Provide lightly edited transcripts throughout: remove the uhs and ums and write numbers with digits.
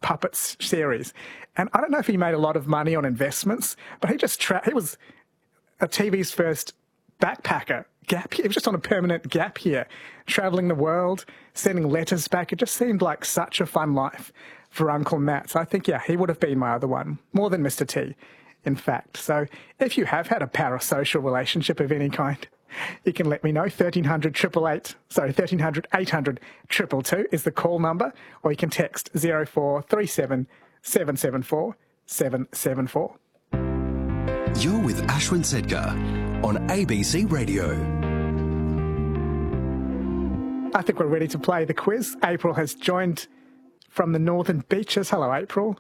puppets series. And I don't know if he made a lot of money on investments, but he was a TV's first backpacker. Gap year. He was just on a permanent gap year, travelling the world, sending letters back. It just seemed like such a fun life for Uncle Matt. So I think, he would have been my other one, more than Mr. T, in fact. So if you have had a parasocial relationship of any kind, you can let me know. 1300 888, 800 222 is the call number, or you can text 0437 774 774. You're with Ashwin Sedgar on ABC Radio. I think we're ready to play the quiz. April has joined from the Northern Beaches. Hello, April.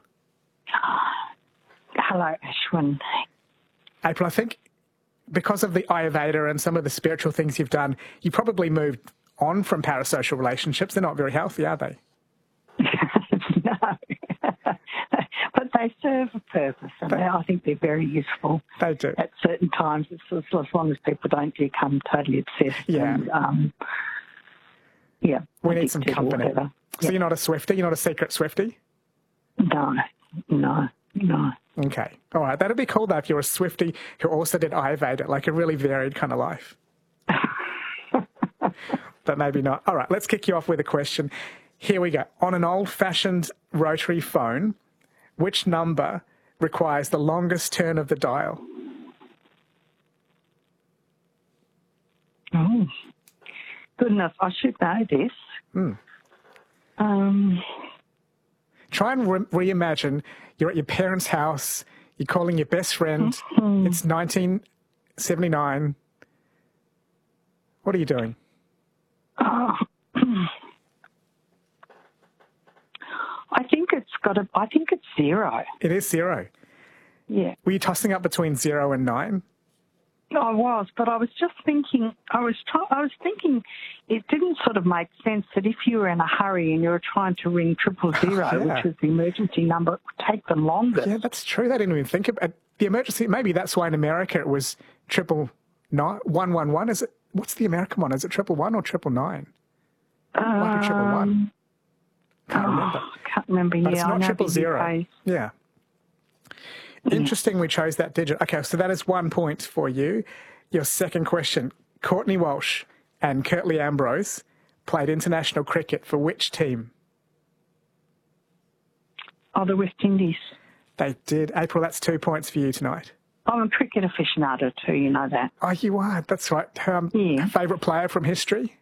Hello, Ashwin. April, I think because of the Ayurveda and some of the spiritual things you've done, you probably moved on from parasocial relationships. They're not very healthy, are they? No. But they serve a purpose, and I think they're very useful. They do. At certain times, as long as people don't become totally obsessed. Yeah. And, we need some company. So you're not a Swiftie? You're not a secret Swiftie? No. Okay. All right. That'd be cool, though, if you're a Swiftie who also did Ayurveda, like a really varied kind of life. But maybe not. All right. Let's kick you off with a question. Here we go. On an old-fashioned rotary phone, which number requires the longest turn of the dial? Oh, good enough. I should know this. Try and reimagine you're at your parents' house, you're calling your best friend, It's 1979. What are you doing? I think it's 0. It is 0. Yeah. Were you tossing up between 0 and 9? I was, but I was just thinking, I was thinking it didn't sort of make sense that if you were in a hurry and you were trying to ring 000, which was the emergency number, it would take the longest. Yeah, that's true. They didn't even think about the emergency. Maybe that's why in America it was 111. Is it? What's the American one? Is it 111 or 999? Might be 111. Can't remember. Can't remember. But yeah, it's not 000. Yeah. Interesting we chose that digit. Okay, so that is 1 point for you. Your second question. Courtney Walsh and Curtly Ambrose played international cricket for which team? Oh, the West Indies. They did. April, that's 2 points for you tonight. I'm a cricket aficionado too, you know that. Oh, you are. That's right. Favourite player from history?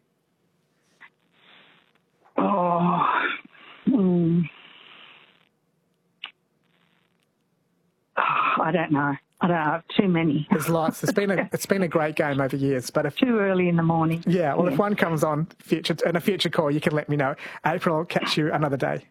I don't know. I have too many. There's lots. It's been a great game over years, but if too early in the morning. Yeah. Well, if one comes on in a future call, you can let me know. April, I'll catch you another day.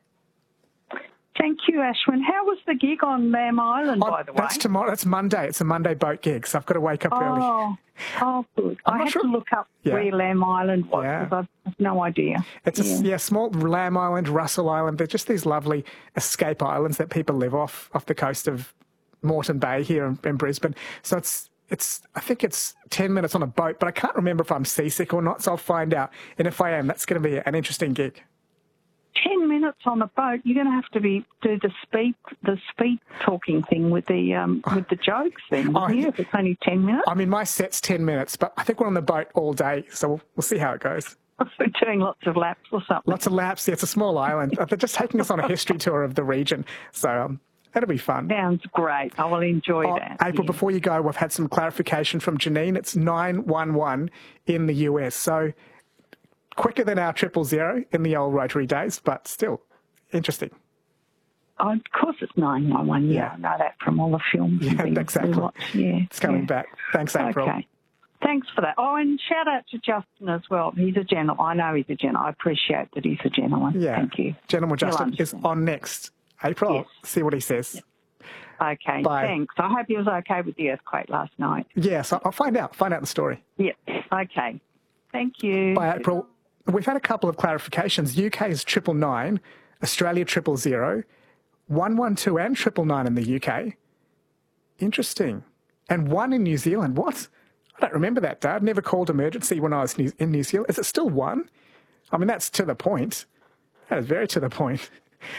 Thank you, Ashwin. How was the gig on Lamb Island, by the way? That's tomorrow. That's Monday. It's a Monday boat gig, so I've got to wake up early. Oh, good. I had to look up where Lamb Island was because I have no idea. It's a small Lamb Island, Russell Island. They're just these lovely escape islands that people live off the coast of Moreton Bay here in Brisbane. So I think it's 10 minutes on a boat, but I can't remember if I'm seasick or not, so I'll find out. And if I am, that's going to be an interesting gig. 10 minutes on a boat, you're going to have to do the speed talking thing with the jokes then, if it's only 10 minutes. I mean, my set's 10 minutes, but I think we're on the boat all day, so we'll see how it goes. We're doing lots of laps or something. Lots of laps, yeah, it's a small island. They're just taking us on a history tour of the region, so that'll be fun. Sounds great. I will enjoy that. April, before you go, we've had some clarification from Janine. It's 911 in the US, so quicker than our 000 in the old rotary days, but still interesting. Oh, of course it's 911. Yeah, I know that from all the films. Yeah, exactly. It's coming back. Thanks, April. Okay. Thanks for that. Oh, and shout out to Justin as well. He's a gentleman. I know he's a gentleman. I appreciate that he's a gentleman. Yeah. Thank you. Gentleman Justin is on next. April, yes. See what he says. Okay, Bye. Thanks. I hope he was okay with the earthquake last night. Yes, I'll find out the story. Yeah, okay. Thank you. Bye, April. We've had a couple of clarifications. UK is 999, Australia 000, 112 and 999 in the UK. Interesting. And 1 in New Zealand. What? I don't remember that, Dad. Never called emergency when I was in New Zealand. Is it still 1? I mean, that's to the point. That is very to the point.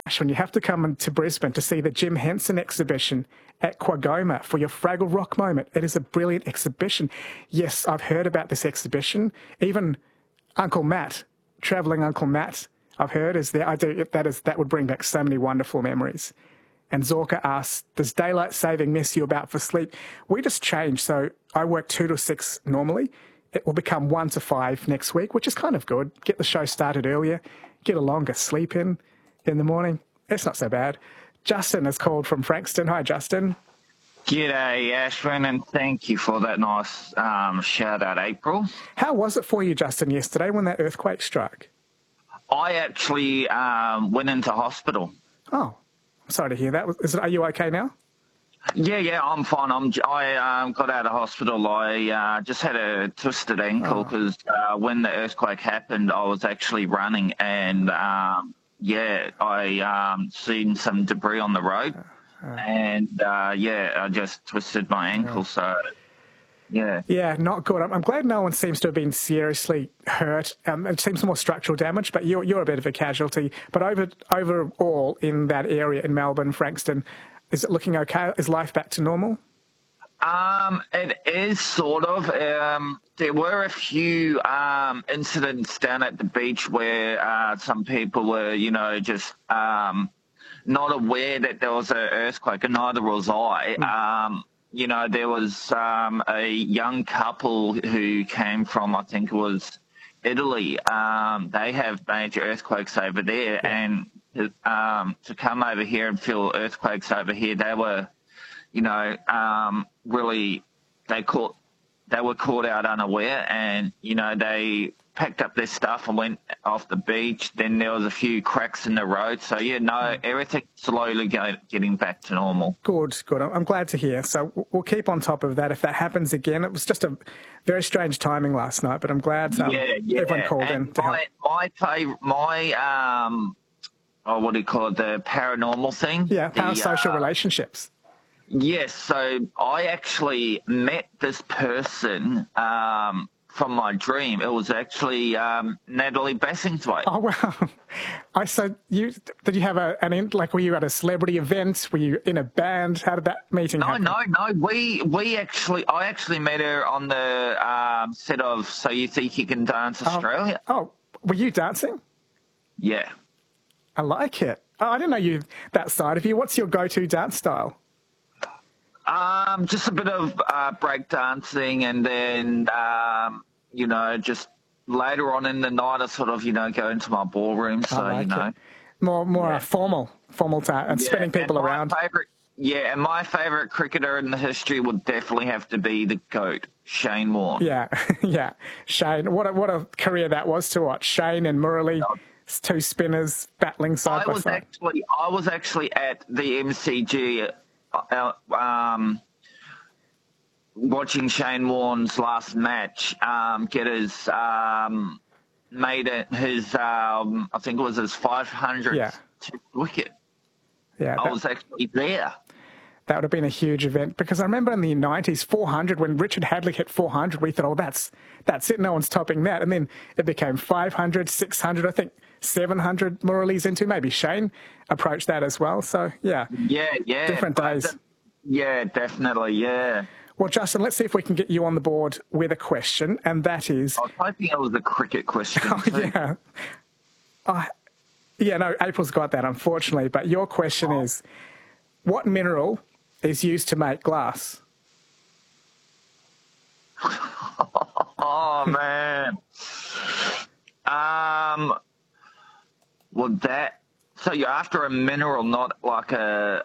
Ashwin, you have to come to Brisbane to see the Jim Henson exhibition at Quagoma for your Fraggle Rock moment. It is a brilliant exhibition. Yes, I've heard about this exhibition. Even Uncle Matt, travelling Uncle Matt, I've heard is there. That would bring back so many wonderful memories. And Zorka asks, does daylight saving mess you about for sleep? We just changed. So I work 2 to 6 normally. It will become 1 to 5 next week, which is kind of good. Get the show started earlier, get a longer sleep in the morning. It's not so bad. Justin has called from Frankston. Hi, Justin. G'day, Ashwin, and thank you for that nice shout out, April. How was it for you, Justin, yesterday when that earthquake struck? I actually went into hospital. Oh, I'm sorry to hear that. Are you okay now? Yeah, I'm fine. I got out of hospital. I just had a twisted ankle because when the earthquake happened, I was actually running and, I seen some debris on the road and, I just twisted my ankle. So, yeah. Yeah, not good. I'm glad no one seems to have been seriously hurt. It seems more structural damage, but you're a bit of a casualty. But overall in that area in Melbourne, Frankston, is it looking okay? Is life back to normal? It is sort of. There were a few incidents down at the beach where some people were, just not aware that there was an earthquake, and neither was I. There was a young couple who came from, I think it was Italy. They have major earthquakes over there, and to come over here and feel earthquakes over here, they were, really, they were caught out unaware, and, they packed up their stuff and went off the beach. Then there was a few cracks in the road. So, everything's slowly getting back to normal. Good. I'm glad to hear. So we'll keep on top of that if that happens again. It was just a very strange timing last night, but I'm glad everyone called in to help. What do you call it, the paranormal thing? Yeah, parasocial relationships. Yes, so I actually met this person from my dream. It was actually Natalie Bassingthwaighte. Oh, wow. Did you have were you at a celebrity event? Were you in a band? How did that meeting happen? No. I actually met her on the set of So You Think You Can Dance Australia. Oh, were you dancing? Yeah. I like it. Oh, I didn't know that side of you. What's your go-to dance style? Just a bit of break dancing, and then just later on in the night, I sort of go into my ballroom. So more formal and spinning people around. And my favourite cricketer in the history would definitely have to be the GOAT, Shane Warne. Yeah, Shane. What a career that was to watch. Shane and Murali. Two spinners battling side by side. I was actually at the MCG watching Shane Warne's last match get his made it his I think it was his 500th wicket. Yeah, I was actually there. That would have been a huge event because I remember in the 90s, 400, when Richard Hadley hit 400, we thought, oh, that's it, no one's topping that. And then it became 500, 600, I think 700 Murali's into. Maybe Shane approached that as well. So, yeah. Yeah. Different days. Yeah, definitely, yeah. Well, Justin, let's see if we can get you on the board with a question, and that is... I was hoping it was a cricket question. No, April's got that, unfortunately. But your question is, what mineral is used to make glass? Oh, man. So you're after a mineral, not like a,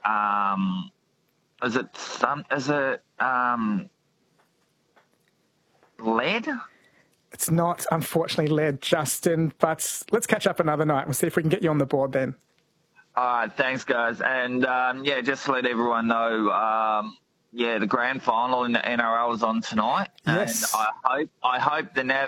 lead? It's not, unfortunately, lead, Justin, but let's catch up another night. We'll see if we can get you on the board then. All right, thanks, guys. And, just to let everyone know, the grand final in the NRL is on tonight. Yes. And I hope the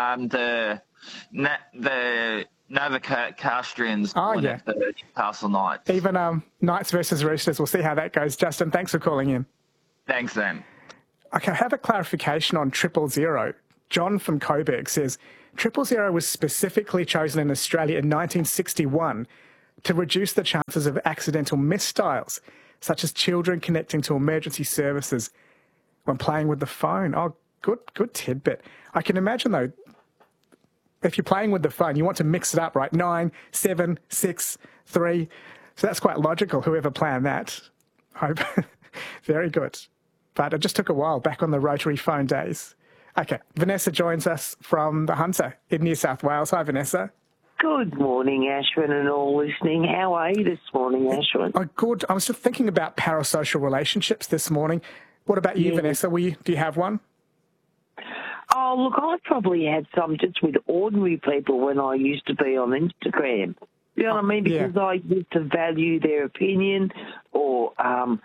Novocastrians win at the Newcastle Knights. Even Knights versus Roosters. We'll see how that goes. Justin, thanks for calling in. Thanks, then. Okay, I have a clarification on 000. John from Coburg says 000 was specifically chosen in Australia in 1961 to reduce the chances of accidental misdials, such as children connecting to emergency services when playing with the phone. Oh, good tidbit. I can imagine, though, if you're playing with the phone, you want to mix it up, right? 9, 7, 6, 3. So that's quite logical, whoever planned that. Hope. Very good. But it just took a while back on the rotary phone days. Okay, Vanessa joins us from the Hunter in New South Wales. Hi, Vanessa. Good morning, Ashwin, and all listening. How are you this morning, Ashwin? Oh, good. I was just thinking about parasocial relationships this morning. What about you, Vanessa? Do you have one? Oh, look, I probably had some just with ordinary people when I used to be on Instagram. You know what I mean? Because I used to value their opinion or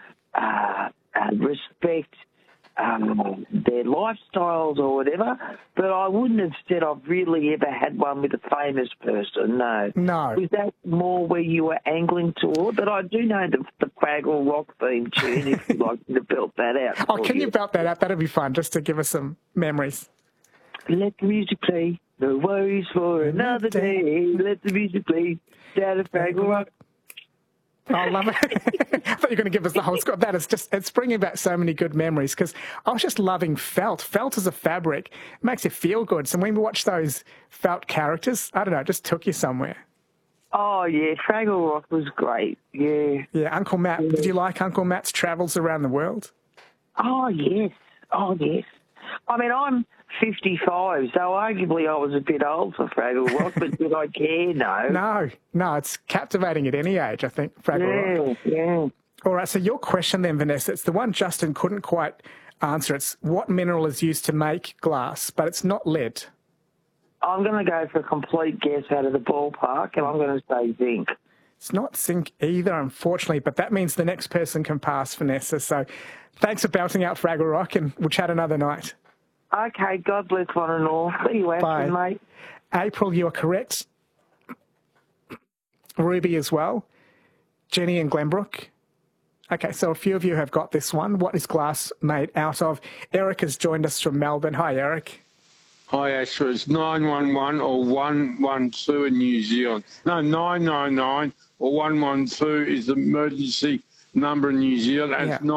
respect their lifestyles or whatever, but I wouldn't have said I've really ever had one with a famous person, no. No. Was that more where you were angling toward? But I do know the Fraggle Rock theme tune, if you'd like me to belt that out. Oh, can you belt that out? That'd be fun, just to give us some memories. Let the music play, no worries for another day. Let the music play, down at Fraggle Rock. I love it. I thought you were going to give us the whole score. That is just, it's bringing back so many good memories because I was just loving felt. Felt as a fabric. It makes you feel good. So when we watch those felt characters, I don't know, it just took you somewhere. Oh, yeah, Fraggle Rock was great, yeah. Yeah, Uncle Matt. Did you like Uncle Matt's travels around the world? Oh, yes. Oh, yes. I mean, I'm 55, so arguably I was a bit old for Fraggle Rock, but did I care? No. No, it's captivating at any age, I think, Fraggle Rock. Yeah. All right, so your question then, Vanessa, it's the one Justin couldn't quite answer. It's what mineral is used to make glass, but it's not lead? I'm going to go for a complete guess out of the ballpark, and I'm going to say zinc. It's not zinc either, unfortunately, but that means the next person can pass, Vanessa. So thanks for belting out Fraggle Rock, and we'll chat another night. Okay, God bless one and all. See you, Ashton, mate. April, you are correct. Ruby as well. Jenny and Glenbrook. Okay, so a few of you have got this one. What is glass made out of? Eric has joined us from Melbourne. Hi, Eric. Hi, Asher. It's 911 or 112 in New Zealand. No, 999 or 112 is the emergency number in New Zealand, and it's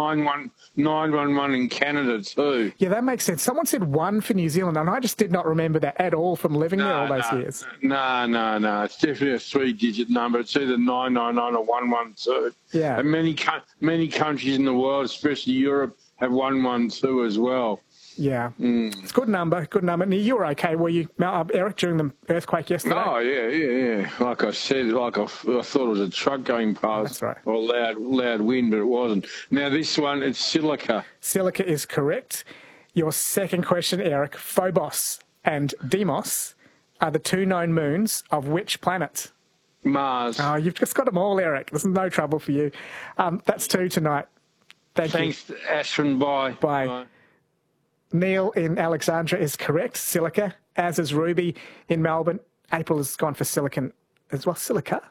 911 in Canada too. Yeah, that makes sense. Someone said 1 for New Zealand, and I just did not remember that at all from living there all those years. No. It's definitely a 3-digit number. It's either 999 or 112. Yeah. And many countries in the world, especially Europe, have 112 as well. Yeah. It's a good number. Now, you were okay, were you, Eric, during the earthquake yesterday? Oh, yeah. Like I said, I thought it was a truck going past. That's right. Or loud wind, but it wasn't. Now, this one, it's silica. Silica is correct. Your second question, Eric, Phobos and Deimos are the 2 known moons of which planet? Mars. Oh, you've just got them all, Eric. There's no trouble for you. That's 2 tonight. Thanks, Ashton. Bye. Neil in Alexandria is correct, silica, as is Ruby in Melbourne. April has gone for silicon as well. Silica?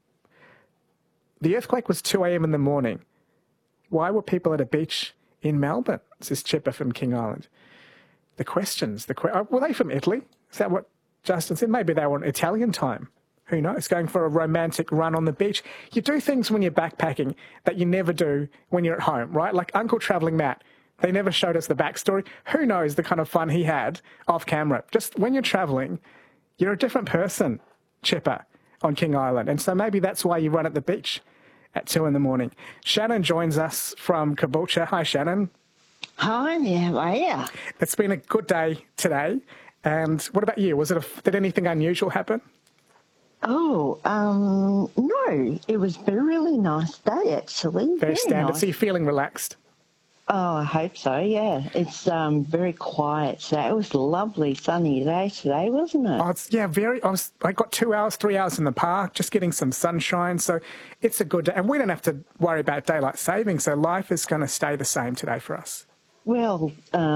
The earthquake was 2 a.m. in the morning. Why were people at a beach in Melbourne? This is Chipper from King Island. The questions. Were they from Italy? Is that what Justin said? Maybe they were on Italian time. Who knows? Going for a romantic run on the beach. You do things when you're backpacking that you never do when you're at home, right? Like Uncle Travelling Matt. They never showed us the backstory. Who knows the kind of fun he had off camera? Just when you're travelling, you're a different person, Chipper, on King Island. And so maybe that's why you run at the beach at 2 in the morning. Shannon joins us from Caboolture. Hi, Shannon. Hi there, how are you? It's been a good day today. And what about you? Did anything unusual happen? Oh, no. It was a really nice day, actually. Very standard. Nice. So you're feeling relaxed? Oh, I hope so, yeah. It's very quiet today. It was a lovely sunny day today, wasn't it? Oh, I got 2 hours, 3 hours in the park, just getting some sunshine. So it's a good day. And we don't have to worry about daylight saving, so life is going to stay the same today for us. Well,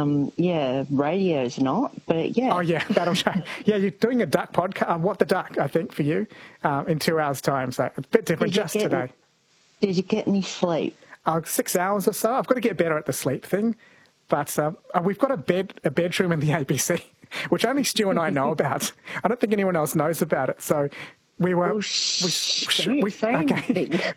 radio's not, but yeah. Oh, yeah, that'll change. Yeah, you're doing a duck podcast. What the Duck, I think, for you, in 2 hours' time. So a bit different just today. Did you get any sleep? 6 hours or so. I've got to get better at the sleep thing. But we've got a bedroom in the ABC, which only Stu and I know about. I don't think anyone else knows about it. So we were. Don't say anything.